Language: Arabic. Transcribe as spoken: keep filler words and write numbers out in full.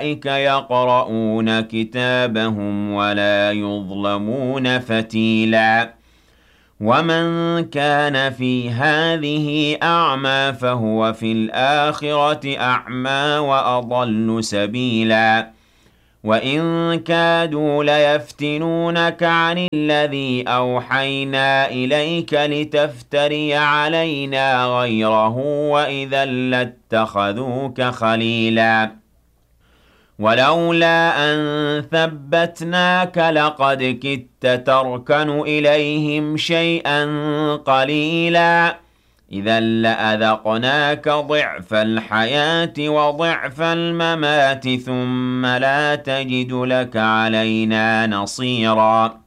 أُولَٰئِكَ يَقْرَءُونَ كِتَابَهُمْ وَلَا يُظْلَمُونَ فَتِيلًا وَمَن كَانَ فِي هَٰذِهِ أَعْمَىٰ فَهُوَ فِي الْآخِرَةِ أَعْمَىٰ وَأَضَلُّ سَبِيلًا وَإِن كَادُوا لَيَفْتِنُونَكَ عَنِ الَّذِي أَوْحَيْنَا إِلَيْكَ لِتَفْتَرِيَ عَلَيْنَا غَيْرَهُ وَإِذًا لَّاتَّخَذُوكَ خَلِيلًا وَلَوْلَا أَن ثَبَّتْنَاكَ لَقَدْ كِدتَّ تَرْكَنُ إِلَيْهِمْ شَيْئًا قَلِيلًا إِذًا لَّأَذَقْنَاكَ ضِعْفَ الْحَيَاةِ وَضِعْفَ الْمَمَاتِ ثُمَّ لَا تَجِدُ لَكَ عَلَيْنَا نَصِيرًا